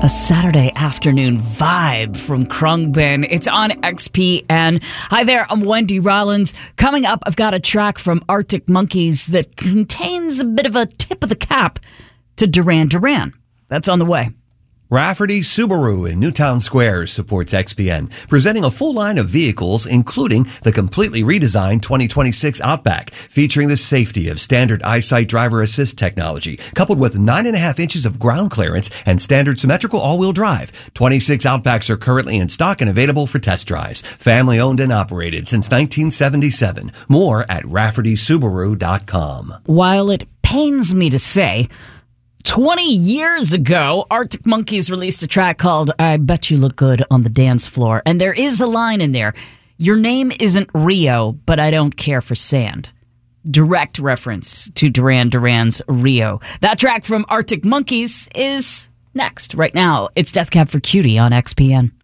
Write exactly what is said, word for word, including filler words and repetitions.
A Saturday afternoon vibe from Khruangbin. It's on X P N. Hi there, I'm Wendy Rollins. Coming up, I've got a track from Arctic Monkeys that contains a bit of a tip of the cap to Duran Duran. That's on the way. Rafferty Subaru in Newtown Square supports X P N, presenting a full line of vehicles, including the completely redesigned twenty twenty-six Outback, featuring the safety of standard EyeSight driver assist technology, coupled with nine and a half inches of ground clearance and standard symmetrical all-wheel drive. twenty-six Outbacks are currently in stock and available for test drives. Family owned and operated since nineteen seventy-seven. More at Rafferty Subaru dot com. While it pains me to say, twenty years ago, Arctic Monkeys released a track called I Bet You Look Good on the Dance Floor. And there is a line in there, your name isn't Rio, but I don't care for sand. Direct reference to Duran Duran's Rio. That track from Arctic Monkeys is next. Right now, it's Death Cab for Cutie on X P N.